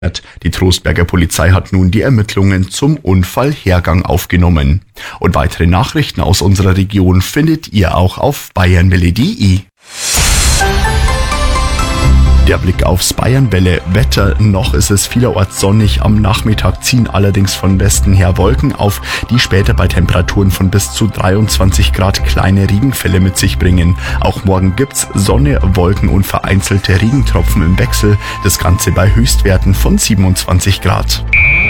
Die Trostberger Polizei hat nun die Ermittlungen zum Unfallhergang aufgenommen. Und weitere Nachrichten aus unserer Region findet ihr auch auf bayernwelle.de. Der Blick aufs Bayernwelle-Wetter. Noch ist es vielerorts sonnig. Am Nachmittag ziehen allerdings von Westen her Wolken auf, die später bei Temperaturen von bis zu 23 Grad kleine Regenfälle mit sich bringen. Auch morgen gibt's Sonne, Wolken und vereinzelte Regentropfen im Wechsel. Das Ganze bei Höchstwerten von 27 Grad.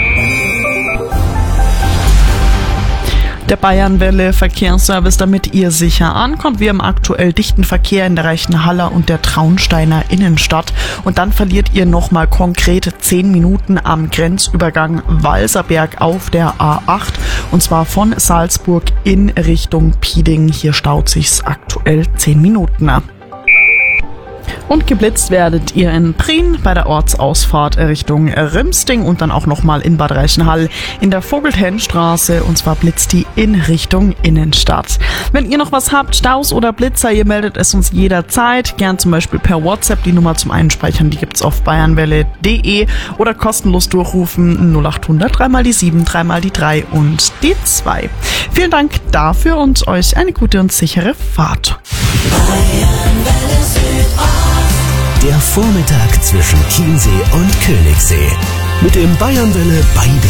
Der Bayernwelle Verkehrsservice, damit ihr sicher ankommt. Wir haben aktuell dichten Verkehr in der Reichenhaller und der Traunsteiner Innenstadt. Und dann verliert ihr nochmal konkret 10 Minuten am Grenzübergang Walserberg auf der A8. Und zwar von Salzburg in Richtung Pieding. Hier staut sich's aktuell 10 Minuten ab. Und geblitzt werdet ihr in Prien bei der Ortsausfahrt Richtung Rimsting und dann auch nochmal in Bad Reichenhall in der Vogeltennstraße, und zwar blitzt die in Richtung Innenstadt. Wenn ihr noch was habt, Staus oder Blitzer, ihr meldet es uns jederzeit, gern zum Beispiel per WhatsApp. Die Nummer zum Einspeichern, die gibt's auf bayernwelle.de oder kostenlos durchrufen 0800 3 die 7, 3 die 3 und die 2. Vielen Dank dafür und euch eine gute und sichere Fahrt. Der Vormittag zwischen Chiemsee und Königssee. Mit dem Bayernwelle Beide